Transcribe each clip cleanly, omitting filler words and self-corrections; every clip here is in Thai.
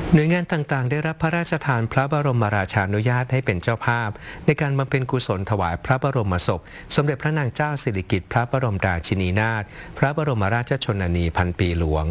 หน่วยงานต่างๆได้รับพระราชทานพระบรมราชานุญาตให้เป็นเจ้าภาพในการบำเพ็ญกุศลถวายพระบรมศพสมเด็จพระนางเจ้าสิริกิติ์พระบรมราชินีนาถพระบรมราชชนนีพันปีหลวง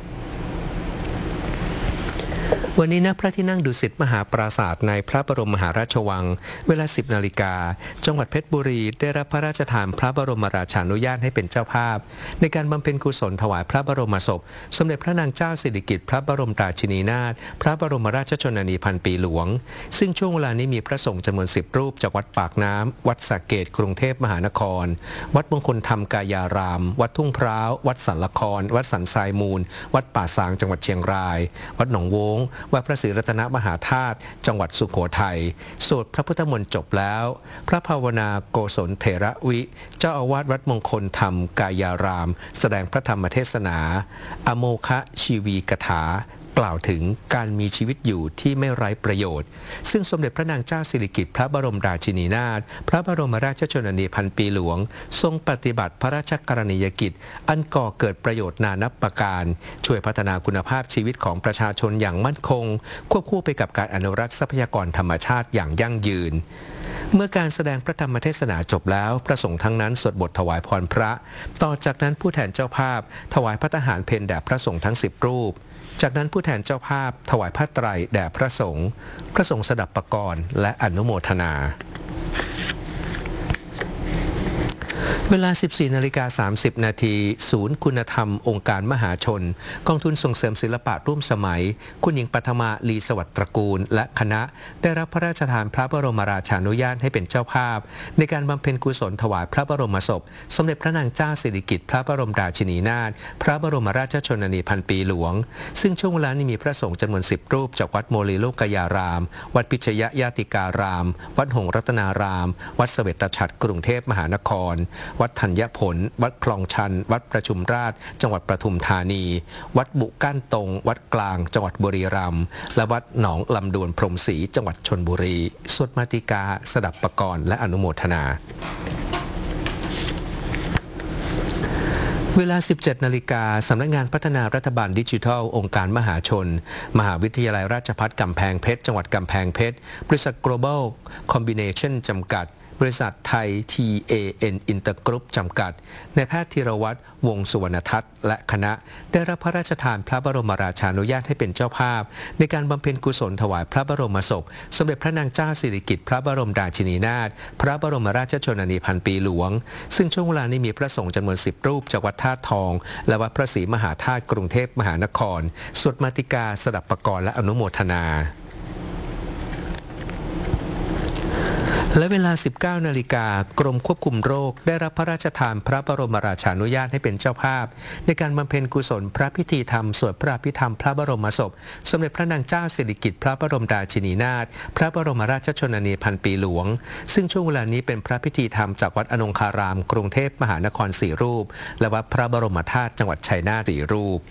วันนี้ณพระที่นั่งดุสิตมหาปราสาทในพระบรมมหาราชวังเวลา 10 นาฬิกาจังหวัดเพชรบุรีได้รับพระราชทานพระบรมราชานุญาตให้เป็นเจ้าภาพในการบำเพ็ญกุศลถวายพระบรมศพสมเด็จพระนางเจ้าสิริกิติ์พระบรมราชินีนาถพระบรมราชชนนีพันปีหลวงซึ่งช่วงเวลานี้มีพระสงฆ์จำนวน10 รูปจากวัดปากน้ำวัดสระเกษกรุงเทพมหานครวัดมงคลธรรมกายารามวัดทุ่งพร้าววัดสันละครวัดสันทรายมูลวัดป่าซางจังหวัดเชียงรายวัดหนองโวงวัดพระศรีรัตนมหาธาตุจังหวัดสุโขทัยสวดพระพุทธมนต์จบแล้วพระภาวนาโกศลเถระวิเจ้าอาวาสวัดมงคลธรรมกายารามแสดงพระธรรมเทศนาอโมคะชีวีกถากล่าวถึงการมีชีวิตอยู่ที่ไม่ไร้ประโยชน์ซึ่งสมเด็จพระนางเจ้าสิริกิติ์พระบรมราชินีนาถพระบรมราชชนนีพันปีหลวงทรงปฏิบัติพระราชกรณียกิจอันก่อเกิดประโยชน์นานับประการช่วยพัฒนาคุณภาพชีวิตของประชาชนอย่างมั่นคงควบคู่ไปกับการอนุรักษ์ทรัพยากรธรรมชาติอย่างยั่งยืนเมื่อการแสดงพระธรรมเทศนาจบแล้วพระสงฆ์ทั้งนั้นสวดบทถวายพรพระต่อจากนั้นผู้แทนเจ้าภาพถวายพระทหารเพลแด่พระสงฆ์ทั้ง10 รูปจากนั้นผู้แทนเจ้าภาพถวายผ้าไตรแด่พระสงฆ์สดับปกรณ์และอนุโมทนาเวลา 14:30 นาทีศูนย์คุณธรรมองค์การมหาชนกองทุนส่งเสริมศิลปะร่วมสมัยคุณหญิงปัทมาลีสวัสดิ์ตระกูลและคณะได้รับพระราชทานพระบรมราชานุญาตให้เป็นเจ้าภาพในการบำเพ็ญกุศลถวายพระบรมศพสมเด็จพระนางเจ้าสิริกิติ์พระบรมราชินีนาถพระบรมราชชนนีพันปีหลวงซึ่งช่วงเวลานี้มีพระสงฆ์จำนวน10 รูปจากวัดโมลีโลกยารามวัดพิชยญาติการามวัดหงส์รัตนารามวัดเสวตฉัตรกรุงเทพมหานครวัดธัญผลวัดคลองชันวัดประชุมราษฎร์จังหวัดปทุมธานีวัดบุก้านตงวัดกลางจังหวัดบุรีรัมย์และวัดหนองลำดวนพรหมศรีจังหวัดชลบุรีสวดมาติกาสดับปกรณ์และอนุโมทนาเวลา 17 นาฬิกาสำนักงานพัฒนารัฐบาลดิจิทัลองค์การมหาชนมหาวิทยาลัยราชภัฏกำแพงเพชรจังหวัดกำแพงเพชรบริษัท Global Combination จำกัดบริษัทไทย TAN Intergroup จำกัดนายแพทย์ธีรวัตรวงศ์สุวรรณทัศน์และคณะได้รับพระราชทานพระบรมราชานุญาตให้เป็นเจ้าภาพในการบำเพ็ญกุศลถวายพระบรมศพสมเด็จพระนางเจ้าสิริกิติ์พระบรมราชินีนาถพระบรมราชชนนีพันปีหลวงซึ่งช่วงเวลานี้มีพระสงฆ์จำนวน10 รูปจากวัดธาตุทองและวัดพระศรีมหาธาตุกรุงเทพมหานครสวดมาติกาสดับปกรณ์และอนุโมทนาและเวลา 19 นาฬิกากรมควบคุมโรคได้รับพระราชทานพระบรมราชานุญาตให้เป็นเจ้าภาพในการบำเพ็ญกุศลพระพิธีธรรมสวดพระอภิธรรมพระบรมศพสมเด็จพระนางเจ้าสิริกิติ์พระบรมราชินีนาถพระบรมราชชนนีพันปีหลวงซึ่งช่วงเวลานี้เป็นพระพิธีธรรมจากวัดอนงคารามกรุงเทพมหานคร4 รูปและวัดพระบรมธาตุจังหวัดชัยนาท4 รูป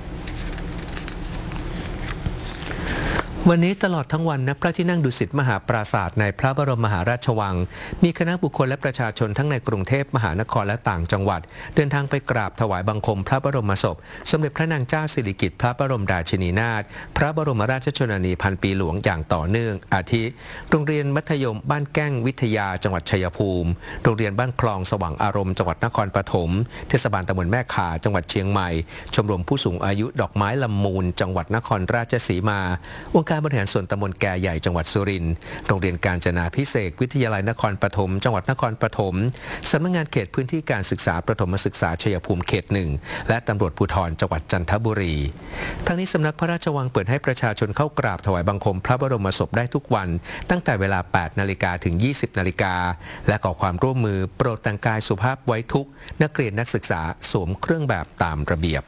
วันนี้ตลอดทั้งวันณพระที่นั่งดุสิตมหาปราสาทในพระบรมมหาราชวังมีคณะบุคคลและประชาชนทั้งในกรุงเทพมหานครและต่างจังหวัดเดินทางไปกราบถวายบังคมพระบรมศพสมเด็จพระนางเจ้าสิริกิติ์พระบรมราชินีนาถพระบรมราชชนนีพันปีหลวงอย่างต่อเนื่องอาทิโรงเรียนมัธยมบ้านแก้งวิทยาจังหวัดชัยภูมิโรงเรียนบ้านคลองสว่างอารมณ์จังหวัดนครปฐมเทศบาลตำบลแม่ข่าจังหวัดเชียงใหม่ชมรมผู้สูงอายุดอกไม้ลำมูลจังหวัดนครราชสีมาองค์การบริหารส่วนตำบลแก่ใหญ่จังหวัดสุรินทร์โรงเรียนกาญจนาภิเษกวิทยาลัยนครปฐมจังหวัดนครปฐมสำนักงานเขตพื้นที่การศึกษาประถมศึกษาชัยภูมิเขต 1และตำรวจภูธรจังหวัดจันทบุรีทั้งนี้สำนักพระราชวังเปิดให้ประชาชนเข้ากราบถวายบังคมพระบรมศพได้ทุกวันตั้งแต่เวลา 8 นาฬิกาถึง 20 นาฬิกาและขอความร่วมมือโปรดแต่งกายสุภาพไว้ทุกนักเรียนนักศึกษาสวมเครื่องแบบตามระเบียบ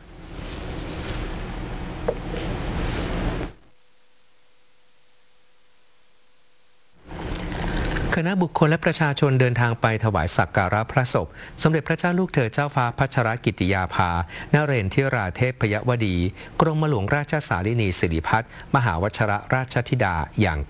คณะบุคคลและประชาชนเดินทางไปถวายสักการะพระศพสมเด็จพระเจ้าลูกเธอเจ้าฟ้าพัชรกิติยาภานเรนทิราเทพยวดีกรมหลวงราชสารินีสิริพัฒน์มหาวชรราชธิดาอย่าง